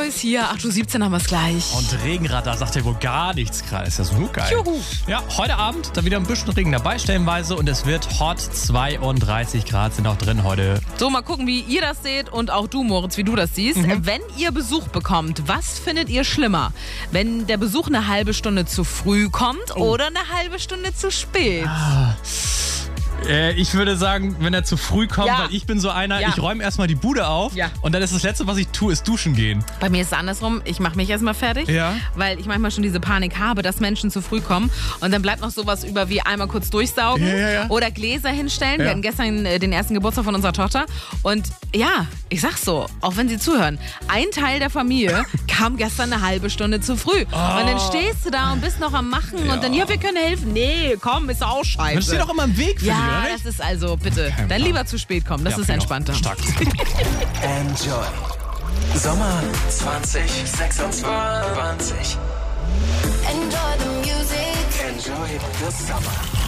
ist hier, 8:17 Uhr haben wir es gleich. Und Regenradar sagt ja wohl gar nichts gerade. Ist ja so geil. Juhu. Ja, heute Abend da wieder ein bisschen Regen dabei stellenweise und es wird hot. 32 Grad sind auch drin heute. So, mal gucken, wie ihr das seht und auch du, Moritz, wie du das siehst. Wenn ihr Besuch bekommt, was findet ihr schlimmer? Wenn der Besuch eine halbe Stunde zu früh kommt oder eine halbe Stunde zu spät? Ich würde sagen, wenn er zu früh kommt, Ja. weil ich bin so einer, Ja. ich räume erstmal die Bude auf Ja. und dann ist das Letzte, was ich tue, ist duschen gehen. Bei mir ist es andersrum. Ich mache mich erstmal fertig, Ja. weil ich manchmal schon diese Panik habe, dass Menschen zu früh kommen. Und dann bleibt noch sowas über wie einmal kurz durchsaugen Ja. oder Gläser hinstellen. Wir Ja. hatten gestern den ersten Geburtstag von unserer Tochter. Und ja, ich sag's so, auch wenn Sie zuhören, ein Teil der Familie kam gestern eine halbe Stunde zu früh. Und dann stehst du da und bist noch am Machen und dann, ja, wir können helfen. Nee, komm, ist auch scheiße. Das steht doch immer im Weg für dich, ja, oder nicht? das ist also, bitte, Okay, dann klar. lieber zu spät kommen. Das Ja, ist genau. entspannter. Stark. Enjoy. Sommer 2026. Enjoy the music. Enjoy the summer.